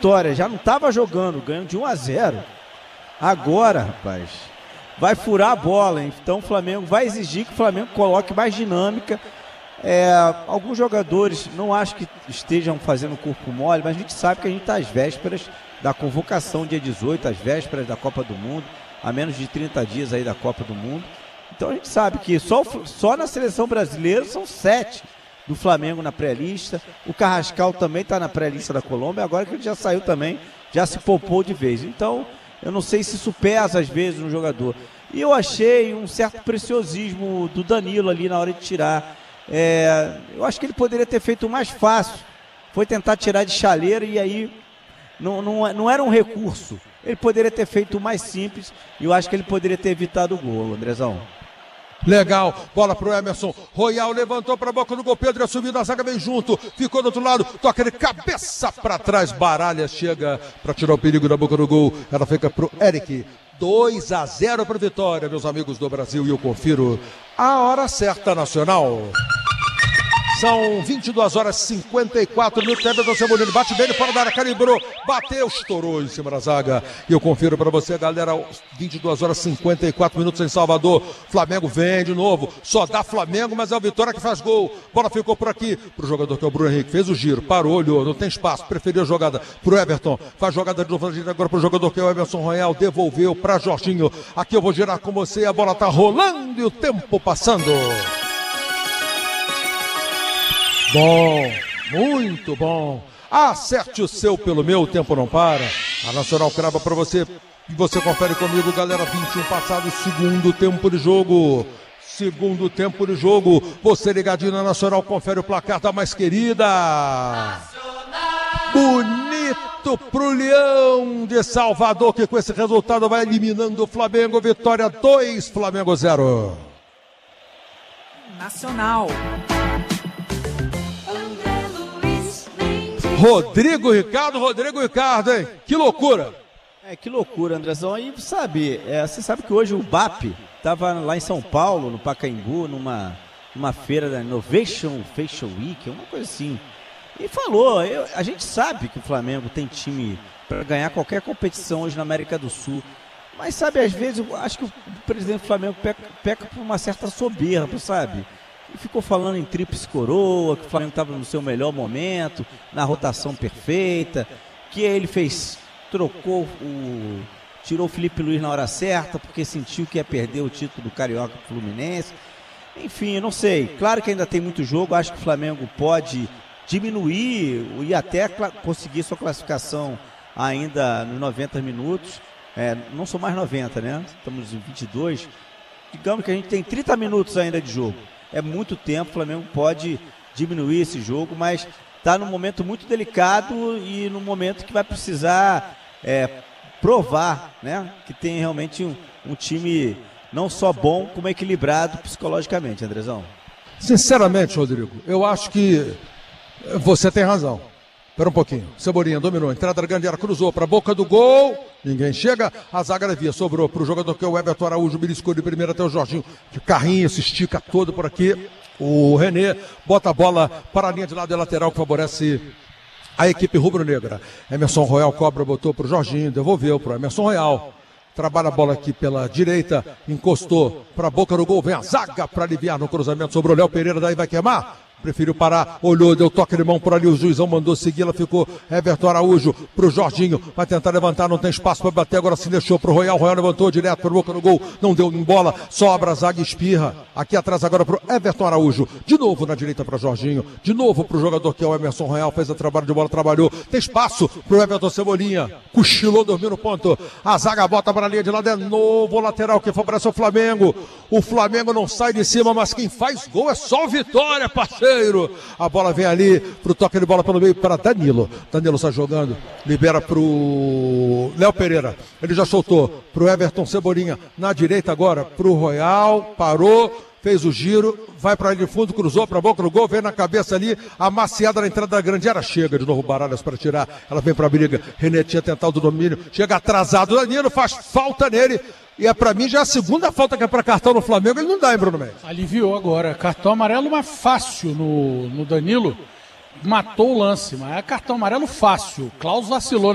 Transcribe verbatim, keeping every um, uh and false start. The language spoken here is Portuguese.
vitória, já não estava jogando, ganhando de um a zero. Agora, rapaz, vai furar a bola, hein? Então o Flamengo vai exigir que o Flamengo coloque mais dinâmica. É, alguns jogadores não acho que estejam fazendo corpo mole, mas a gente sabe que a gente está às vésperas da convocação dia dezoito, às vésperas da Copa do Mundo, a menos de trinta dias aí da Copa do Mundo. Então a gente sabe que só, só na seleção brasileira são sete do Flamengo na pré-lista. O Carrascal também está na pré-lista da Colômbia, agora que ele já saiu também, já se poupou de vez. Então eu não sei se isso pesa às vezes no jogador. E eu achei um certo preciosismo do Danilo ali na hora de tirar. É, eu acho que ele poderia ter feito mais fácil. Foi tentar tirar de chaleira e aí não, não, não era um recurso. Ele poderia ter feito o mais simples e eu acho que ele poderia ter evitado o gol, Andrezão. Legal, bola pro Emerson Royal, levantou pra boca do gol, Pedro assumiu na zaga, vem junto, ficou do outro lado, toca de cabeça pra trás, Baralha chega pra tirar o perigo da boca do gol, ela fica pro Eric. dois a zero para vitória, meus amigos do Brasil, e eu confiro a hora certa nacional. São vinte e duas horas e cinquenta e quatro minutos. Everton Cebolinha bate bem fora da área, calibrou, bateu, estourou em cima da zaga. E eu confiro para você, galera, vinte e duas horas e cinquenta e quatro minutos em Salvador. Flamengo vem de novo, só dá Flamengo, mas é o Vitória que faz gol. Bola ficou por aqui pro jogador que é o Bruno Henrique, fez o giro, parou, olhou, não tem espaço, preferiu a jogada pro Everton. Faz jogada de novo agora pro jogador que é o Emerson Royal, devolveu para Jorginho. Aqui eu vou girar com você, a bola tá rolando e o tempo passando. Bom, muito bom. Acerte o seu pelo meu, o tempo não para. A Nacional crava para você e você confere comigo, galera. vinte e um passado, segundo tempo de jogo. Segundo tempo de jogo. Você ligadinho na Nacional, confere o placar da mais querida. Nacional! Bonito pro Leão de Salvador, que com esse resultado vai eliminando o Flamengo. Vitória dois, Flamengo zero. Nacional. Rodrigo Ricardo, Rodrigo Ricardo, hein? Que loucura! É, que loucura, Andrezão. E sabe, é, você sabe que hoje o B A P estava lá em São Paulo, no Pacaembu, numa, numa feira da Innovation Fashion Week, uma coisa assim. E falou, eu, a gente sabe que o Flamengo tem time para ganhar qualquer competição hoje na América do Sul. Mas sabe, às vezes, eu acho que o presidente do Flamengo peca, peca por uma certa soberba, sabe? E ficou falando em tríplice coroa, que o Flamengo estava no seu melhor momento, na rotação perfeita, que ele fez, trocou o... tirou o Felipe Luiz na hora certa, porque sentiu que ia perder o título do Carioca pro Fluminense. Enfim, eu não sei. Claro que ainda tem muito jogo, acho que o Flamengo pode diminuir e até conseguir sua classificação ainda nos noventa minutos. É, não são mais noventa, né? Estamos em vinte e dois. Digamos que a gente tem trinta minutos ainda de jogo. É muito tempo, o Flamengo pode diminuir esse jogo, mas está num momento muito delicado e num momento que vai precisar é, provar, né, que tem realmente um, um time não só bom, como equilibrado psicologicamente, Andrezão. Sinceramente, Rodrigo, eu acho que você tem razão. Espera um pouquinho. Cebolinha dominou. Entrada da grande área, cruzou para a boca do gol. Ninguém chega. A zaga devia. Sobrou para o jogador que é o Everton Araújo. Beliscou de primeira até o Jorginho. De carrinho, se estica todo por aqui. O René bota a bola para a linha de lado e lateral que favorece a equipe rubro-negra. Emerson Royal cobra, botou para o Jorginho. Devolveu para o Emerson Royal. Trabalha a bola aqui pela direita. Encostou para a boca do gol. Vem a zaga para aliviar no cruzamento. Sobrou Léo Pereira. Daí vai queimar. Preferiu parar, olhou, deu toque de mão por ali, o juizão mandou seguir, ela ficou Everton Araújo pro Jorginho, vai tentar levantar, não tem espaço para bater, agora se deixou pro Royal, Royal levantou direto para boca no gol, não deu em bola, sobra a zaga, espirra, aqui atrás agora pro Everton Araújo, de novo na direita para Jorginho, de novo pro jogador que é o Emerson Royal, fez o trabalho de bola, trabalhou, tem espaço pro Everton Cebolinha, cochilou, dormiu no ponto, a zaga bota para a linha de lado, é novo lateral que favorece o Flamengo, o Flamengo não sai de cima, mas quem faz gol é só o Vitória, parceiro. A bola vem ali pro toque de bola pelo meio para Danilo. Danilo está jogando, libera pro Léo Pereira. Ele já soltou pro Everton Cebolinha na direita agora pro Royal, parou, fez o giro, vai para ali de fundo, cruzou para a boca do gol, vem na cabeça ali, amaciada na entrada da grande área, chega de novo Baralhas para tirar, ela vem para a briga, René tinha tentado o domínio, chega atrasado, Danilo faz falta nele, e é pra mim já a segunda falta que é pra cartão no Flamengo, ele não dá, hein, Bruno Mendes? Aliviou agora, cartão amarelo, mas fácil no, no Danilo, matou o lance, mas é cartão amarelo fácil, Klaus vacilou.